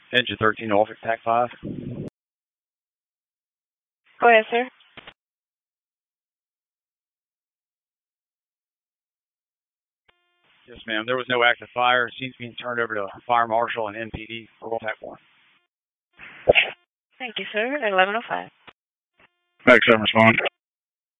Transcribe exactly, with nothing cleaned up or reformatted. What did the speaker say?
Engine thirteen, Norfolk, T A C five. Go ahead, sir. Yes, ma'am. There was no active fire. It seems being turned over to Fire Marshal and N P D for T A C one. Thank you, sir. At eleven oh five. Max, I'm responding.